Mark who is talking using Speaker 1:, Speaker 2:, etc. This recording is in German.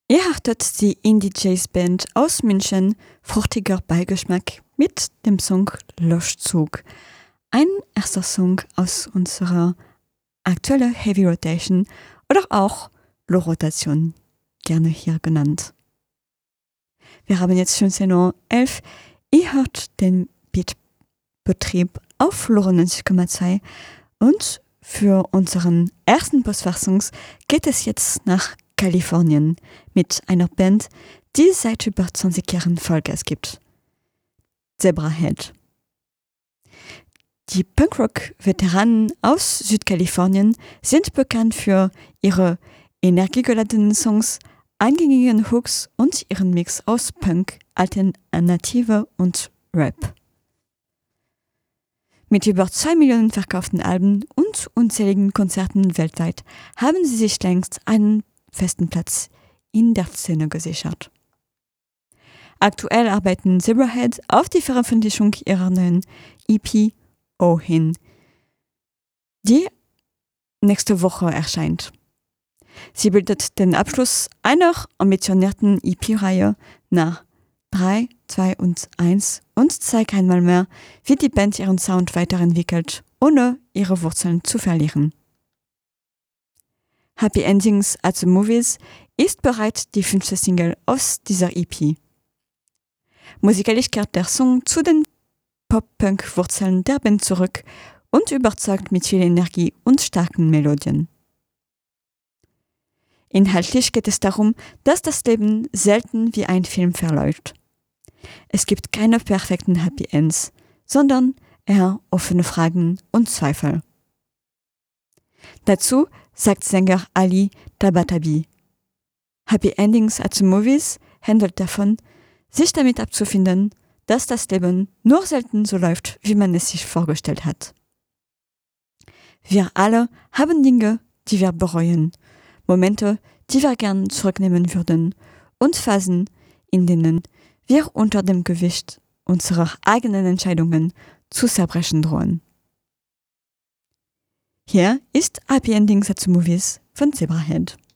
Speaker 1: Ihr hörtet die Indie-Jazz-Band aus München, fruchtiger Beigeschmack mit dem Song Löschzug. Ein erster Song aus unserer aktuellen Heavy Rotation oder auch Low Rotation, gerne hier genannt. Wir haben jetzt 15:11 Uhr. Ihr hört den Beatbetrieb auf Lora 90,2 und für unseren ersten Postfassung geht es jetzt nach Kalifornien mit einer Band, die seit über 20 Jahren Vollgas gibt. Zebrahead. Die Punkrock-Veteranen aus Südkalifornien sind bekannt für ihre energiegeladenen Songs, eingängigen Hooks und ihren Mix aus Punk, Alternative und Rap. Mit über 2 Millionen verkauften Alben und unzähligen Konzerten weltweit haben sie sich längst einen festen Platz in der Szene gesichert. Aktuell arbeiten Zebrahead auf die Veröffentlichung ihrer neuen EP hin, die nächste Woche erscheint. Sie bildet den Abschluss einer ambitionierten EP-Reihe nach 3, 2 und 1 und zeigt einmal mehr, wie die Band ihren Sound weiterentwickelt, ohne ihre Wurzeln zu verlieren. Happy Endings at the Movies ist bereits die 5. Single aus dieser EP. Musikalisch kehrt der Song zu den Pop-Punk-Wurzeln der Band zurück und überzeugt mit viel Energie und starken Melodien. Inhaltlich geht es darum, dass das Leben selten wie ein Film verläuft. Es gibt keine perfekten Happy Ends, sondern eher offene Fragen und Zweifel. Dazu sagt Sänger Ali Tabatabai: Happy Endings at the Movies handelt davon, sich damit abzufinden, dass das Leben nur selten so läuft, wie man es sich vorgestellt hat. Wir alle haben Dinge, die wir bereuen, Momente, die wir gern zurücknehmen würden und Phasen, in denen wir unter dem Gewicht unserer eigenen Entscheidungen zu zerbrechen drohen. Hier ist Happy Endings at the Movies von Zebrahead.